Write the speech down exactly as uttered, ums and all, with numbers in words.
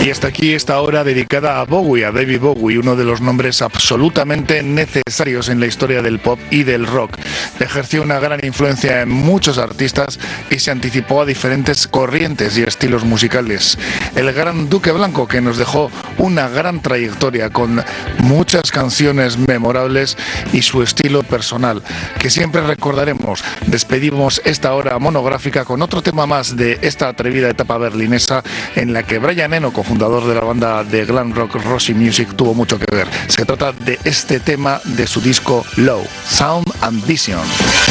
Y hasta aquí esta hora dedicada a Bowie, a David Bowie, uno de los nombres absolutamente necesarios en la historia del pop y del rock. Ejerció una gran influencia en muchos artistas y se anticipó a diferentes corrientes y estilos musicales. El gran Duque Blanco, que nos dejó una gran trayectoria con muchas canciones memorables y su estilo personal, que siempre recordaremos. Despedimos esta hora monográfica con otro tema más de esta atrevida etapa berlinesa en la que Brian Eno, cofundador de la banda de glam rock Roxy Music, tuvo mucho que ver. Se trata de este tema de su disco Low, Sound and Vision.